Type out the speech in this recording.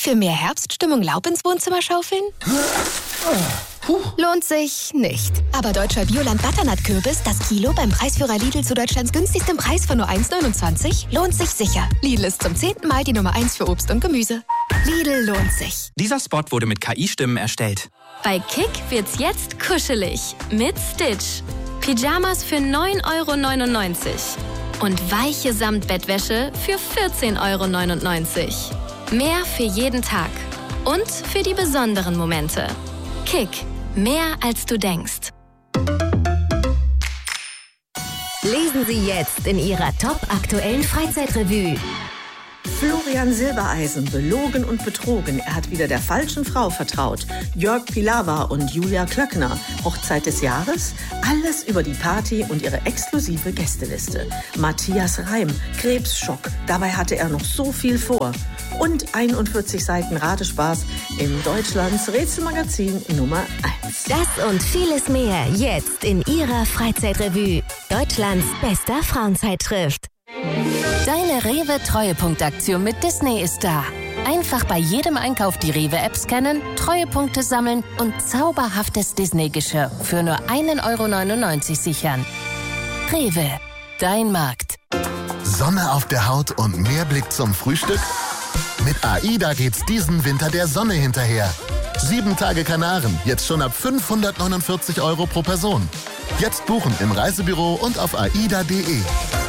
Für mehr Herbststimmung Laub ins Wohnzimmer schaufeln? Lohnt sich nicht. Aber deutscher Bioland-Butternut-Kürbis, das Kilo beim Preisführer Lidl zu Deutschlands günstigstem Preis von nur 1,29, lohnt sich sicher. Lidl ist zum 10. Mal die Nummer 1 für Obst und Gemüse. Lidl lohnt sich. Dieser Spot wurde mit KI-Stimmen erstellt. Bei Kick wird's jetzt kuschelig. Mit Stitch. Pyjamas für 9,99 € und weiche Samtbettwäsche für 14,99 €. Mehr für jeden Tag und für die besonderen Momente. Kick, mehr als du denkst. Lesen Sie jetzt in Ihrer top-aktuellen Freizeitrevue. Florian Silbereisen, belogen und betrogen. Er hat wieder der falschen Frau vertraut. Jörg Pilawa und Julia Klöckner. Hochzeit des Jahres? Alles über die Party und ihre exklusive Gästeliste. Matthias Reim, Krebsschock. Dabei hatte er noch so viel vor. Und 41 Seiten Ratespaß in Deutschlands Rätselmagazin Nummer 1. Das und vieles mehr jetzt in Ihrer Freizeitrevue. Deutschlands bester Frauenzeitschrift. Deine Rewe-Treuepunktaktion mit Disney ist da. Einfach bei jedem Einkauf die Rewe-App scannen, Treuepunkte sammeln und zauberhaftes Disney-Geschirr für nur 1,99 € sichern. Rewe, dein Markt. Sonne auf der Haut und mehr Blick zum Frühstück? Mit AIDA geht's diesen Winter der Sonne hinterher. 7 Tage Kanaren, jetzt schon ab 549 € pro Person. Jetzt buchen im Reisebüro und auf aida.de.